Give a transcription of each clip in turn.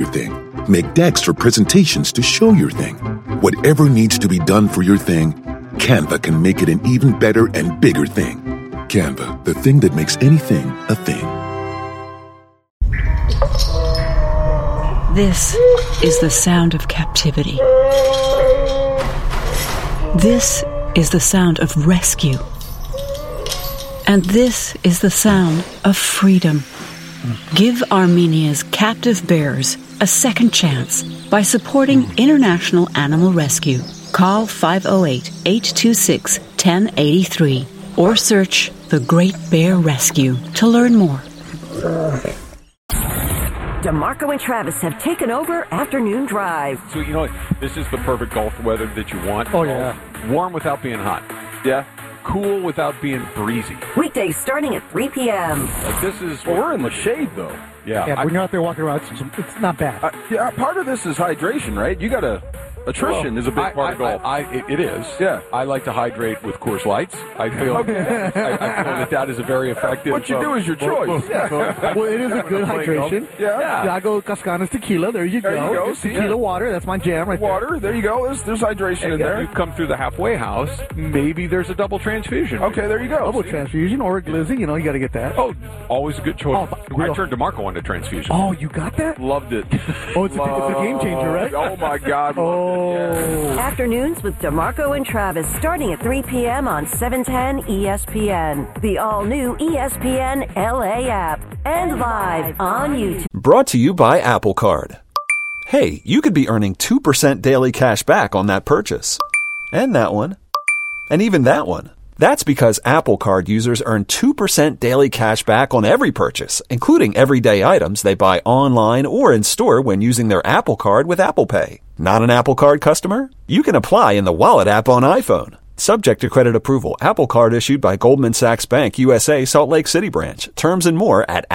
your thing. Make decks for presentations to show your thing. Whatever needs to be done for your thing, Canva can make it an even better and bigger thing. Canva, the thing that makes anything a thing. This is the sound of captivity. This is the sound of rescue. And this is the sound of freedom. Give Armenia's captive bears a second chance by supporting International Animal Rescue. Call 508-826-1083 or search The Great Bear Rescue to learn more. DeMarco and Travis have taken over Afternoon Drive. So, you know, this is the perfect golf weather that you want. Oh, yeah. Warm without being hot. Yeah. Cool without being breezy. Weekdays starting at 3 p.m. This is... Well, we're in the shade, though. Yeah. When you're out there walking around, it's not bad. Part of this is hydration, right? You got to... Attrition is a big part of golf. It is. Yeah. I like to hydrate with Coors Lights. I feel, I feel that is a very effective... What you do is your choice. Well, it is a good hydration. Yeah. Yago Cascanas tequila. There you go. There you go. See, tequila water. That's my jam right Water. There you go. There's hydration in there. You come through the halfway house, maybe there's a double transfusion. Okay, there you go. Double transfusion or a glizzy. You know, you got to get that. Oh, always a good choice. Oh, I turned DeMarco on to transfusion. Oh, you got that? Loved it. Oh, it's a game changer, right? Oh, my God. Oh. Afternoons with DeMarco and Travis starting at 3 p.m. on 710 ESPN. The all-new ESPN LA app. And live on YouTube. Brought to you by Apple Card. Hey, you could be earning 2% daily cash back on that purchase. And that one. And even that one. That's because Apple Card users earn 2% daily cash back on every purchase, including everyday items they buy online or in store when using their Apple Card with Apple Pay. Not an Apple Card customer? You can apply in the Wallet app on iPhone. Subject to credit approval. Apple Card issued by Goldman Sachs Bank, USA, Salt Lake City branch. Terms and more at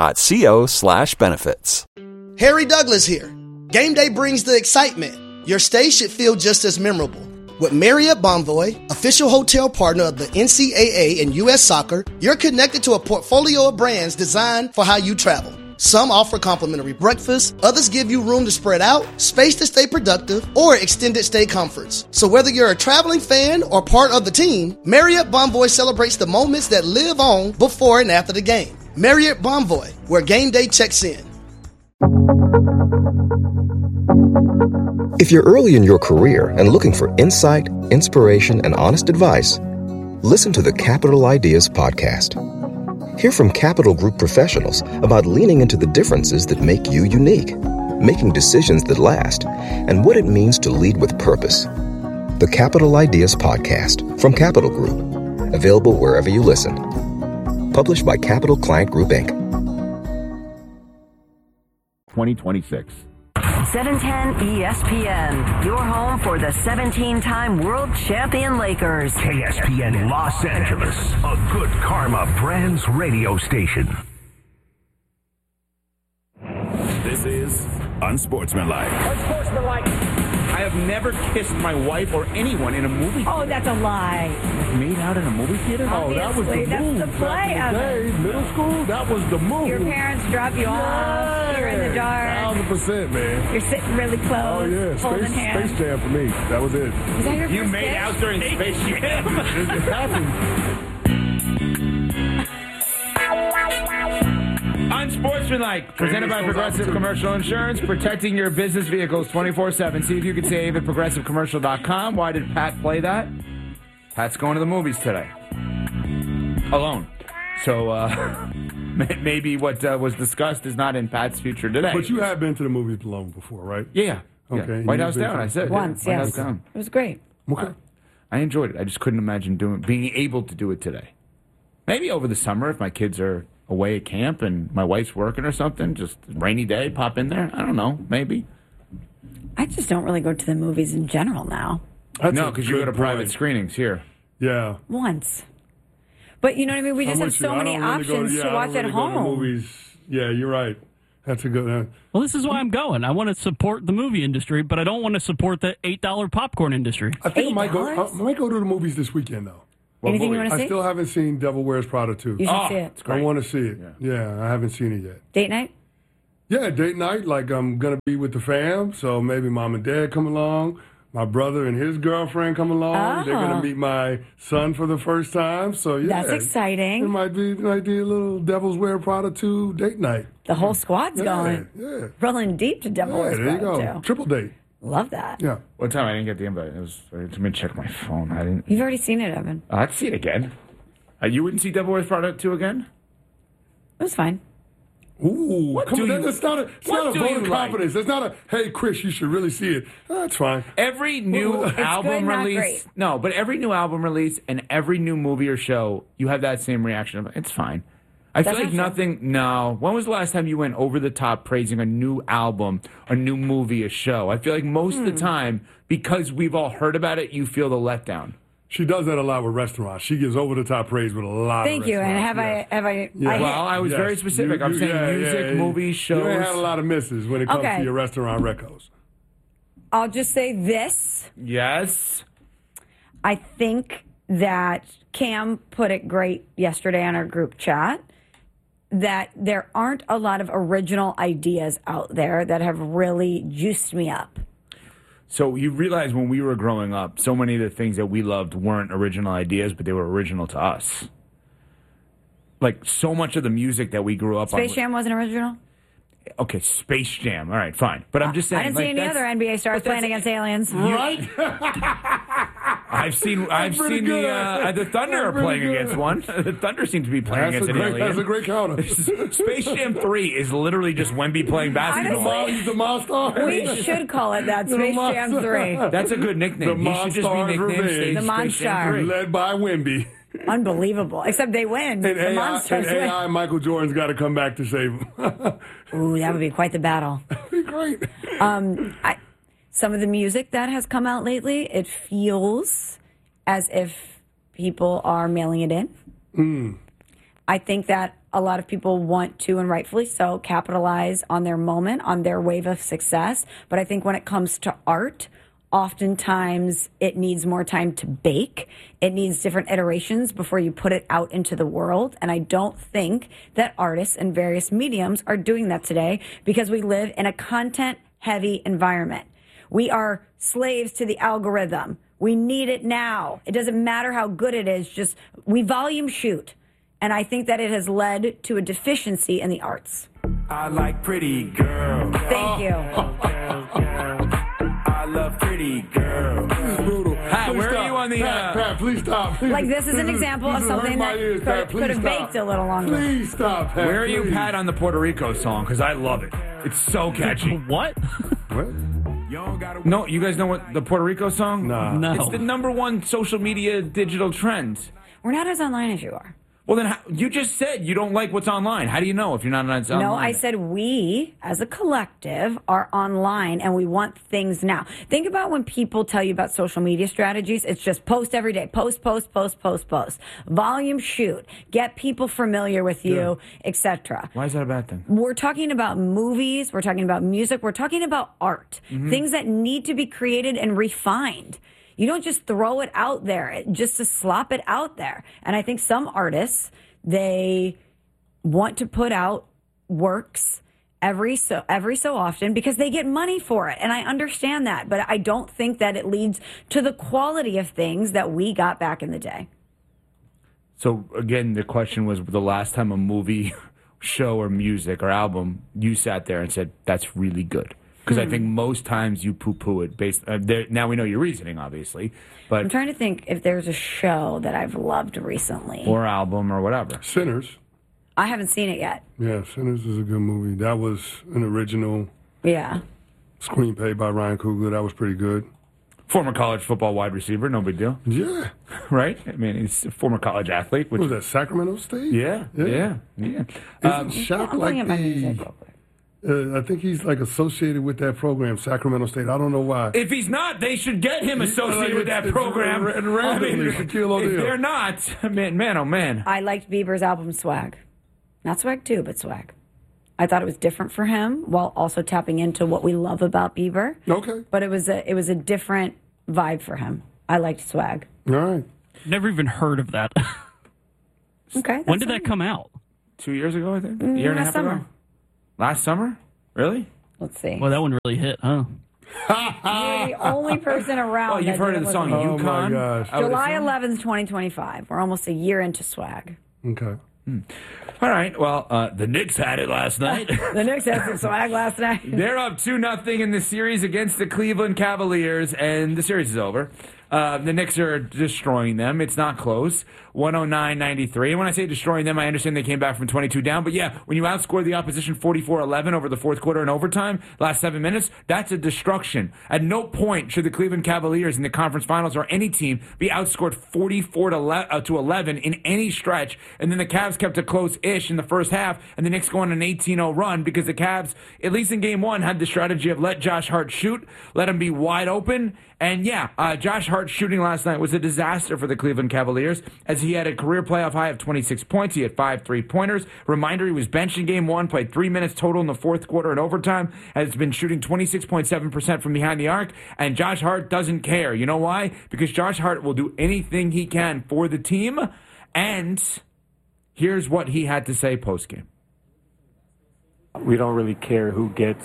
apple.co/benefits. Harry Douglas here. Game day brings the excitement. Your stay should feel just as memorable. With Marriott Bonvoy, official hotel partner of the NCAA and U.S. Soccer, you're connected to a portfolio of brands designed for how you travel. Some offer complimentary breakfast, others give you room to spread out, space to stay productive, or extended stay comforts. So whether you're a traveling fan or part of the team, Marriott Bonvoy celebrates the moments that live on before and after the game. Marriott Bonvoy, where game day checks in. If you're early in your career and looking for insight, inspiration, and honest advice, listen to the Capital Ideas podcast. Hear from Capital Group professionals about leaning into the differences that make you unique, making decisions that last, and what it means to lead with purpose. The Capital Ideas podcast from Capital Group, available wherever you listen. Published by Capital Client Group, Inc. 2026. 710 ESPN, your home for the 17-time world champion Lakers. KSPN Los Angeles, a Good Karma Brands radio station. This is Unsportsmanlike. Unsportsmanlike. I have never kissed my wife or anyone in a movie theater. Oh, that's a lie. Made out in a movie theater? Oh, that was the move. That's the play of it. Middle school, that was the move. Your parents drop you off. You're in the dark. 1,000%, man. You're sitting really close. Oh, yeah. Holding hands. Space Jam for me. That was it. Was that your You first made kiss? out during Space Jam. It happened. Unsportsmanlike, presented by Progressive Commercial Insurance, protecting your business vehicles 24/7. See if you can save at progressivecommercial.com. Why did Pat play that? Pat's going to the movies today. Alone. So, maybe what was discussed is not in Pat's future today. But you have been to the movies alone before, right? Yeah. Okay. Yeah. White House Down, I said. Once, White yes. House Down. It was great. Okay. I enjoyed it. I just couldn't imagine being able to do it today. Maybe over the summer if my kids are away at camp and my wife's working or something, just rainy day, pop in there. I don't know, maybe. I just don't really go to the movies in general now. No, because you go to private screenings here. Yeah. Once. But you know what I mean? We just have so many options to watch at home. Movies. Yeah, you're right. That's a good... Well, this is why I'm going. I want to support the movie industry, but I don't want to support the $8 popcorn industry. I think I might go to the movies this weekend, though. Anything you want to see? I still haven't seen Devil Wears Prada 2. You should see it. I want to see it. Yeah, I haven't seen it yet. Date night? Yeah, date night. Like I'm gonna be with the fam, so maybe mom and dad come along. My brother and his girlfriend come along. Oh. They're gonna meet my son for the first time. So yeah, That's exciting. It might be a little Devil's Wear Prada 2 date night. The whole squad's going. Yeah. Rolling deep to Devil Wears There you Prada, go. too. Triple date. Love that. Yeah. What time? I didn't get the invite. It was. Let me check my phone. I didn't. You've already seen it, Evan. I'd see it again. You wouldn't see Devil Wears Prada 2 again? It was fine. Ooh, What come do on. you- It's not a what do vote you of like? confidence. It's not a, hey, Chris, you should really see it. That's fine. Every new It's album good, not release. great. No, but every new album release and every new movie or show, you have that same reaction of, it's fine. I feel That's like not true. nothing. No. When was the last time you went over the top praising a new album, a new movie, a show? I feel like most of the time, because we've all heard about it, you feel the letdown. She does that a lot with restaurants. She gives over the top praise with a lot Thank of you. And restaurants. have I? Yeah. Well, I was very specific. I'm saying music, movies, shows. You ain't had a lot of misses when it comes Okay. to your restaurant recos. I'll just say this. Yes. I think that Cam put it great yesterday on our group chat, that there aren't a lot of original ideas out there that have really juiced me up. So you realize when we were growing up, so many of the things that we loved weren't original ideas, but they were original to us. Like so much of the music that we grew up on. Space Jam wasn't original? Okay, Space Jam. All right, fine. But I'm just saying. I didn't see like, any that's- other NBA stars but that's- playing against aliens. Right? I've seen pretty good. the Thunder are That's playing pretty against good. one. The Thunder seem to be playing That's against an alien. That's a great counter. Space Jam 3 is literally just Wemby playing basketball. He's the monster. We should call it that, Space Jam 3. That's a good nickname. The He should just be Monstars nicknamed Revenge. The Space Jam Monstar. 3. Led by Wemby. Unbelievable. Except they win. And The Monsters win. AI Michael Jordan's got to come back to save him. Ooh, that would be quite the battle. That'd be great. Some of the music that has come out lately, it feels as if people are mailing it in. I think that a lot of people want to, and rightfully so, capitalize on their moment, on their wave of success. But I think when it comes to art, oftentimes it needs more time to bake. It needs different iterations before you put it out into the world. And I don't think that artists in various mediums are doing that today because we live in a content-heavy environment. We are slaves to the algorithm. We need it now. It doesn't matter how good it is, just we volume shoot. And I think that it has led to a deficiency in the arts. I like pretty girls. Thank you. I love pretty girls. This is brutal. Pat, Please where are stop. you on the, Pat, please stop. Please. Like, this is an example of This is something hurting my ears, that Pat. Please could have stop. baked a little longer. Please stop, Pat. Where are you, please. Pat, on the Puerto Rico song? Because I love it. It's so catchy. What? What? No, you guys know what the Puerto Rico song? Nah. No. It's the #1 social media digital trend. We're not as online as you are. Well, then you just said you don't like what's online. How do you know if you're not on online? No, I said we, as a collective, are online and we want things now. Think about when people tell you about social media strategies. It's just post every day. Post, post, post, post, post. Volume shoot. Get people familiar with you, etc. Why is that a bad thing? We're talking about movies. We're talking about music. We're talking about art. Things that need to be created and refined. You don't just throw it out there just to slop it out there. And I think some artists, they want to put out works every so often because they get money for it. And I understand that. But I don't think that it leads to the quality of things that we got back in the day. So, again, the question was the last time a movie, show, or music or album, you sat there and said, that's really good. Because I think most times you poo-poo it based... now we know your reasoning, obviously, but... I'm trying to think if there's a show that I've loved recently. Or album or whatever. Sinners. I haven't seen it yet. Yeah, Sinners is a good movie. That was an original Yeah. screenplay by Ryan Coogler. That was pretty good. Former college football wide receiver, no big deal. Yeah. Right? I mean, he's a former college athlete. Which, What was that, Sacramento State? Yeah. Isn't Shaq like the... I think he's like associated with that program, Sacramento State. I don't know why. If he's not, they should get him associated with that program. And randomly, Shaquille O'Neal. If they're not, man, oh man. I liked Bieber's album Swag. Not Swag 2, but Swag. I thought it was different for him while also tapping into what we love about Bieber. Okay. But it was a different vibe for him. I liked Swag. All right. Never even heard of that. Okay. When did that come out? 2 years ago, I think. Year and a half last summer. ago. Last summer? Really? Let's see. Well, that one really hit, huh? You're the only person around. Oh, you've heard of the song Yukon? my gosh. July 11th, 2025. We're almost a year into swag. Okay. All right. Well, the Knicks had it last night. The Knicks had some swag last night. They're up 2-0 in the series against the Cleveland Cavaliers, and the series is over. The Knicks are destroying them. It's not close. 109-93. And when I say destroying them, I understand they came back from 22 down. But yeah, when you outscore the opposition 44-11 over the fourth quarter and overtime, last 7 minutes, that's a destruction. At no point should the Cleveland Cavaliers in the conference finals or any team be outscored 44-11 in any stretch. And then the Cavs kept it close-ish in the first half, and the Knicks go on an 18-0 run because the Cavs, at least in game one, had the strategy of let Josh Hart shoot, let him be wide open. And yeah, Josh Hart's shooting last night was a disaster for the Cleveland Cavaliers, as he had a career playoff high of 26 points. He had 5 3-pointers. Reminder, he was benched in game one, played 3 minutes total in the fourth quarter and overtime, has been shooting 26.7% from behind the arc, and Josh Hart doesn't care. You know why? Because Josh Hart will do anything he can for the team, and here's what he had to say postgame. We don't really care who gets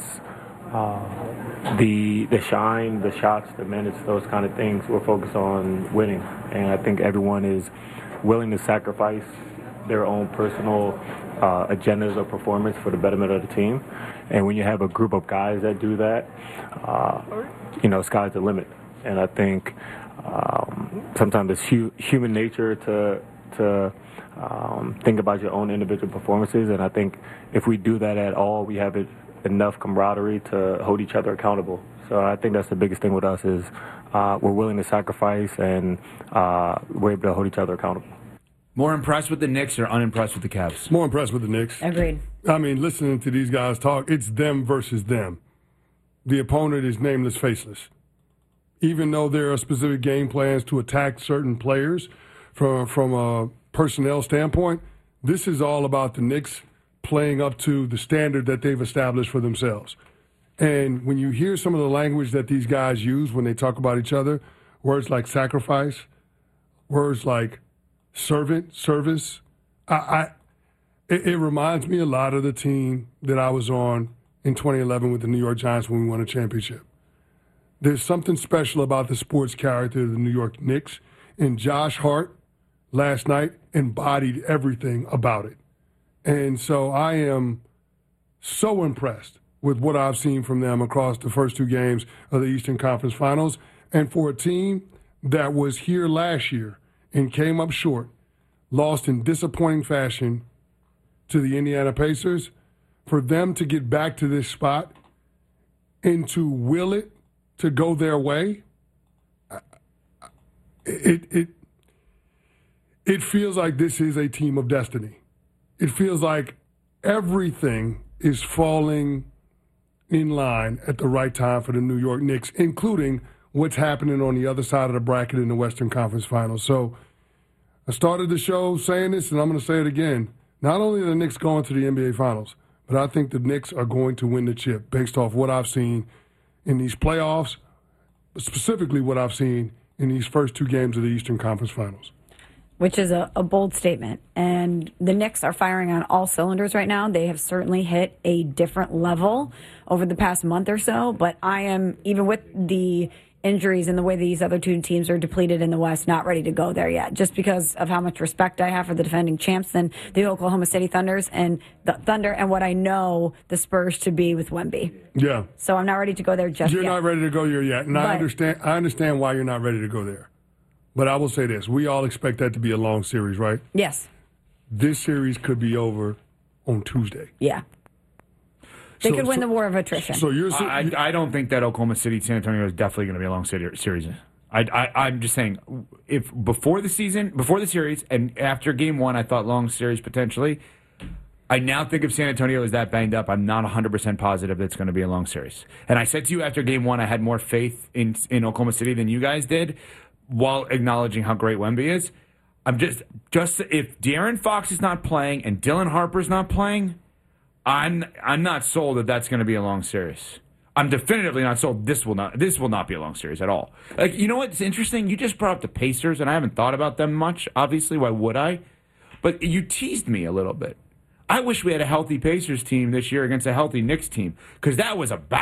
the shine, the shots, the minutes, those kind of things. We're focused on winning, and I think everyone is willing to sacrifice their own personal agendas or performance for the betterment of the team. And when you have a group of guys that do that, sky's the limit. And I think sometimes it's human nature to think about your own individual performances. And I think if we do that at all, we have enough camaraderie to hold each other accountable. So I think that's the biggest thing with us is we're willing to sacrifice, and we're able to hold each other accountable. More impressed with the Knicks or unimpressed with the Cavs? More impressed with the Knicks. Agreed. I mean, listening to these guys talk, it's them versus them. The opponent is nameless, faceless. Even though there are specific game plans to attack certain players from a personnel standpoint, this is all about the Knicks playing up to the standard that they've established for themselves. And when you hear some of the language that these guys use when they talk about each other, words like sacrifice, words like servant, service, it reminds me a lot of the team that I was on in 2011 with the New York Giants when we won a championship. There's something special about the sports character of the New York Knicks, and Josh Hart last night embodied everything about it. And so I am so impressed with what I've seen from them across the first 2 games of the Eastern Conference Finals. And for a team that was here last year and came up short, lost in disappointing fashion to the Indiana Pacers, for them to get back to this spot and to will it to go their way, it feels like this is a team of destiny. It feels like everything is falling in line at the right time for the New York Knicks, including what's happening on the other side of the bracket in the Western Conference Finals. So I started the show saying this, and I'm going to say it again. Not only are the Knicks going to the NBA Finals, but I think the Knicks are going to win the chip based off what I've seen in these playoffs, specifically what I've seen in these first 2 games of the Eastern Conference Finals. Which is a bold statement. And the Knicks are firing on all cylinders right now. They have certainly hit a different level over the past month or so. But I am, even with the injuries and the way these other 2 teams are depleted in the West, not ready to go there yet. Just because of how much respect I have for the defending champs and the Oklahoma City Thunders and the Thunder, and what I know the Spurs to be with Wemby. Yeah. So I'm not ready to go there just yet. You're not ready to go there yet. And I understand why you're not ready to go there. But I will say this. We all expect that to be a long series, right? Yes. This series could be over on Tuesday. Yeah. They could win the war of attrition. So I don't think that Oklahoma City, San Antonio is definitely going to be a long series. I'm just saying, if before the series, and after game 1, I thought long series potentially. I now think if San Antonio is that banged up, I'm not 100% positive that it's going to be a long series. And I said to you after game 1, I had more faith in Oklahoma City than you guys did, while acknowledging how great Wemby is. I'm just if De'Aaron Fox is not playing and Dylan Harper's not playing, I'm not sold that that's going to be a long series. I'm definitively not sold this will not be a long series at all. Like, you know what's interesting? You just brought up the Pacers, and I haven't thought about them much. Obviously, why would I? But you teased me a little bit I wish we had a healthy Pacers team this year against a healthy Knicks team, because that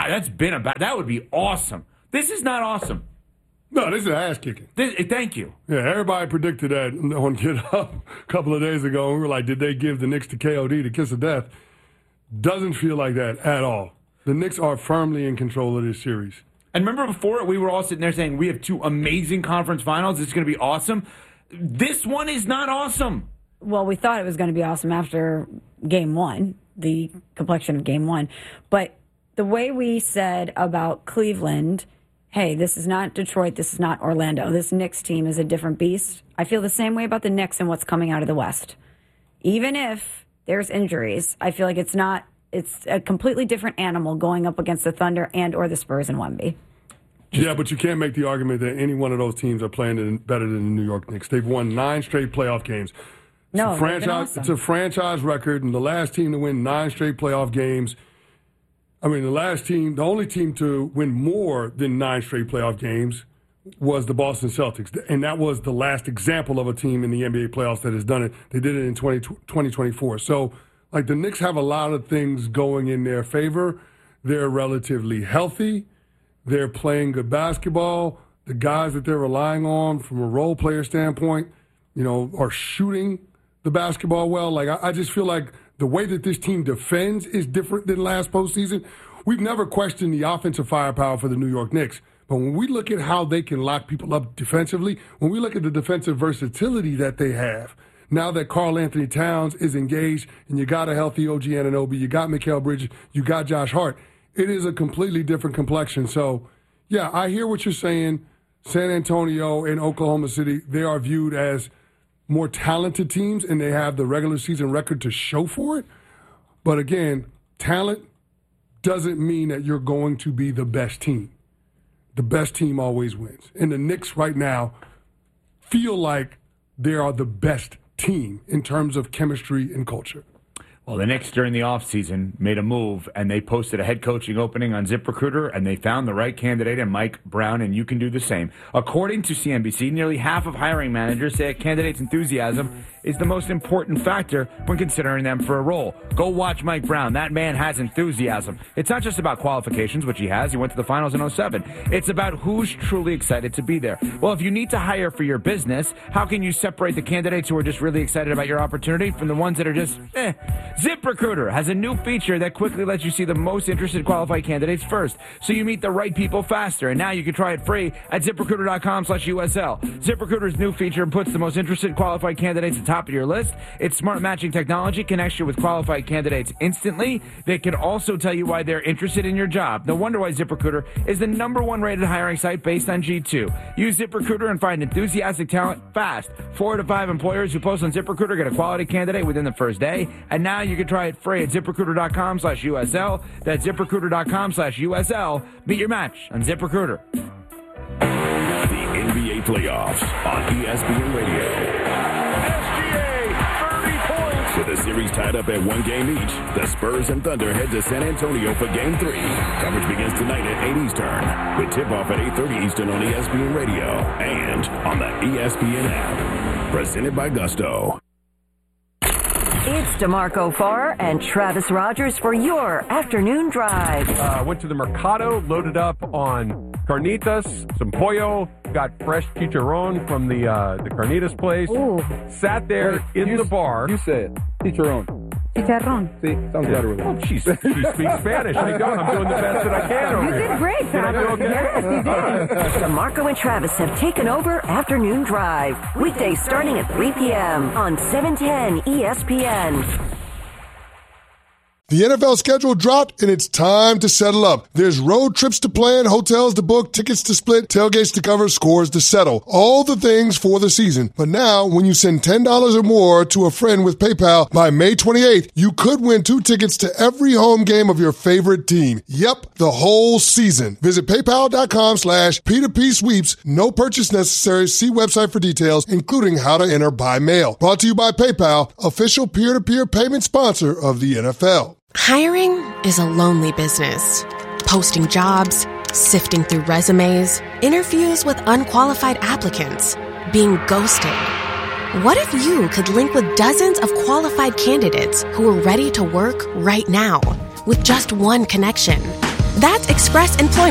would be awesome. This is not awesome. No, this is ass kicking. Thank you. Yeah, everybody predicted that on Get Up a couple of days ago. And we were like, did they give the Knicks to KOD, the kiss of death? Doesn't feel like that at all. The Knicks are firmly in control of this series. And remember before, we were all sitting there saying, we have 2 amazing conference finals. It's going to be awesome. This one is not awesome. Well, we thought it was going to be awesome after Game 1, the complexion of Game 1. But the way we said about Cleveland, hey, this is not Detroit, this is not Orlando. This Knicks team is a different beast. I feel the same way about the Knicks and what's coming out of the West. Even if there's injuries, I feel like it's a completely different animal going up against the Thunder and or the Spurs in Wemby. Yeah, but you can't make the argument that any one of those teams are playing better than the New York Knicks. They've won 9 straight playoff games. No, It's a franchise record, and the last team to win 9 straight playoff games. I mean, the only team to win more than 9 straight playoff games was the Boston Celtics. And that was the last example of a team in the NBA playoffs that has done it. They did it in 2024. So, like, the Knicks have a lot of things going in their favor. They're relatively healthy. They're playing good basketball. The guys that they're relying on from a role player standpoint, are shooting the basketball well. Like, I just feel like the way that this team defends is different than last postseason. We've never questioned the offensive firepower for the New York Knicks. But when we look at how they can lock people up defensively, when we look at the defensive versatility that they have, now that Karl Anthony Towns is engaged and you got a healthy OG Anunoby, you got Mikal Bridges, you got Josh Hart, it is a completely different complexion. So, yeah, I hear what you're saying. San Antonio and Oklahoma City, they are viewed as more talented teams, and they have the regular season record to show for it. But again, talent doesn't mean that you're going to be the best team. The best team always wins. And the Knicks right now feel like they are the best team in terms of chemistry and culture. Well, the Knicks during the offseason made a move, and they posted a head coaching opening on ZipRecruiter, and they found the right candidate in Mike Brown, and you can do the same. According to CNBC, nearly half of hiring managers say a candidate's enthusiasm is the most important factor when considering them for a role. Go watch Mike Brown. That man has enthusiasm. It's not just about qualifications, which he has. He went to the finals in 2007. It's about who's truly excited to be there. Well, if you need to hire for your business, how can you separate the candidates who are just really excited about your opportunity from the ones that are just, ZipRecruiter has a new feature that quickly lets you see the most interested qualified candidates first, so you meet the right people faster. And now you can try it free at ZipRecruiter.com/USL. ZipRecruiter's new feature puts the most interested qualified candidates at the top of your list. Its smart matching technology connects you with qualified candidates instantly. They can also tell you why they're interested in your job. No wonder why ZipRecruiter is the #1 rated hiring site based on G2. Use ZipRecruiter and find enthusiastic talent fast. 4 to 5 employers who post on ZipRecruiter get a quality candidate within the first day. And now you can try it free at ZipRecruiter.com/USL. That's ZipRecruiter.com/USL. Meet your match on ZipRecruiter. The NBA playoffs on ESPN Radio. With the series tied up at 1 game each, the Spurs and Thunder head to San Antonio for Game 3. Coverage begins tonight at 8 Eastern, with tip-off at 8:30 Eastern on ESPN Radio and on the ESPN app. Presented by Gusto. It's DeMarco Farr and Travis Rogers for your afternoon drive. Went to the Mercado, loaded up on carnitas, some pollo, got fresh chicharron from the carnitas place. Ooh. Sat there in the bar. You say it. Chicharron. Chicharron. See, sounds better with it. Oh, she speaks Spanish. I'm doing the best that I can over You here. did great, Did I do Travis. okay? Yes, you did. DeMarco and Travis have taken over Afternoon Drive. Weekdays starting at 3 p.m. on 710 ESPN. The NFL schedule dropped, and it's time to settle up. There's road trips to plan, hotels to book, tickets to split, tailgates to cover, scores to settle. All the things for the season. But now, when you send $10 or more to a friend with PayPal by May 28th, you could win 2 tickets to every home game of your favorite team. Yep, the whole season. Visit PayPal.com/P2P sweeps. No purchase necessary. See website for details, including how to enter by mail. Brought to you by PayPal, official peer-to-peer payment sponsor of the NFL. Hiring is a lonely business. Posting jobs, sifting through resumes, interviews with unqualified applicants, being ghosted. What if you could link with dozens of qualified candidates who are ready to work right now with just one connection? That's Express Employment.